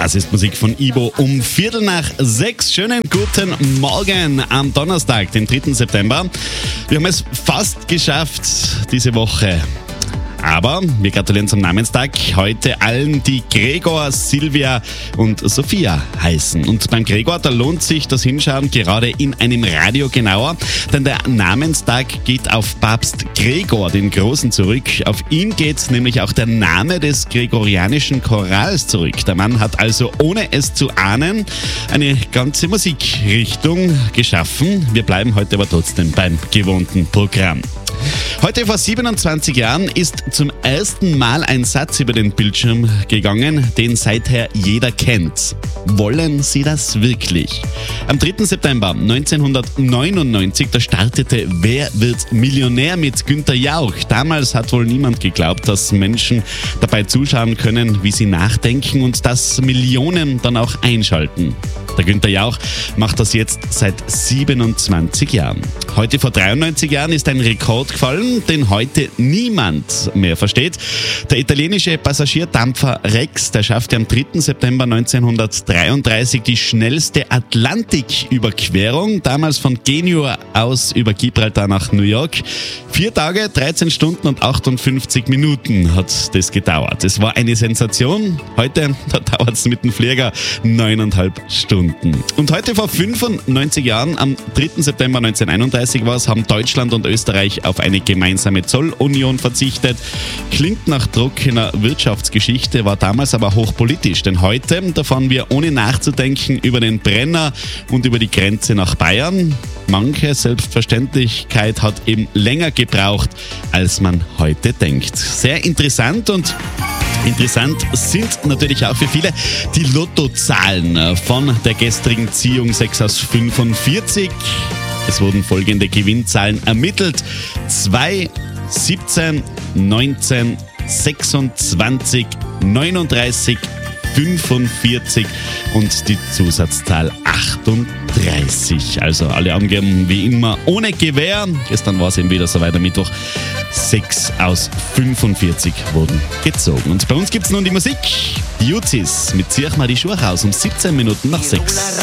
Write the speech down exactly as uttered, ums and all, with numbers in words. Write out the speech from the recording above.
Das ist Musik von Ibo um Viertel nach sechs. Schönen guten Morgen am Donnerstag, den dritten September. Wir haben es fast geschafft diese Woche. Aber wir gratulieren zum Namenstag heute allen, die Gregor, Silvia und Sophia heißen. Und beim Gregor, da lohnt sich das Hinschauen gerade in einem Radio genauer, denn der Namenstag geht auf Papst Gregor den Großen zurück. Auf ihn geht nämlich auch der Name des gregorianischen Chorals zurück. Der Mann hat also, ohne es zu ahnen, eine ganze Musikrichtung geschaffen. Wir bleiben heute aber trotzdem beim gewohnten Programm. Heute vor siebenundzwanzig Jahren ist zum ersten Mal ein Satz über den Bildschirm gegangen, den seither jeder kennt. Wollen Sie das wirklich? Am dritten September neunzehnhundertneunundneunzig, da startete Wer wird Millionär mit Günther Jauch. Damals hat wohl niemand geglaubt, dass Menschen dabei zuschauen können, wie sie nachdenken und dass Millionen dann auch einschalten. Der Günther Jauch macht das jetzt seit siebenundzwanzig Jahren. Heute vor dreiundneunzig Jahren ist ein Rekord gefallen, den heute niemand mehr versteht. Der italienische Passagierdampfer Rex, der schaffte am dritten September neunzehnhundertdreiunddreißig die schnellste Atlantiküberquerung, damals von Genua aus über Gibraltar nach New York. Vier Tage, dreizehn Stunden und achtundfünfzig Minuten hat das gedauert. Es war eine Sensation. Heute, da dauert es mit dem Flieger neuneinhalb Stunden. Und heute vor fünfundneunzig Jahren, am dritten September neunzehnhunderteinunddreißig war es, haben Deutschland und Österreich auf eine gemeinsame Zollunion verzichtet. Klingt nach trockener Wirtschaftsgeschichte, war damals aber hochpolitisch, denn heute, da fahren wir ohne nachzudenken über den Brenner und über die Grenze nach Bayern. Manche Selbstverständlichkeit hat eben länger gebraucht, als man heute denkt. Sehr interessant. Und interessant sind natürlich auch für viele die Lottozahlen von der gestrigen Ziehung sechs aus fünfundvierzig. Es wurden folgende Gewinnzahlen ermittelt: zwei, siebzehn, neunzehn, sechsundzwanzig, neununddreißig, fünfundvierzig und die Zusatzzahl achtunddreißig. Also alle angeben wie immer ohne Gewähr. Gestern war es eben wieder soweit am Mittwoch. sechs aus fünfundvierzig wurden gezogen. Und bei uns gibt es nun die Musik. Die Juzis mit Zieh mal die Schuhe raus um siebzehn Minuten nach sechs.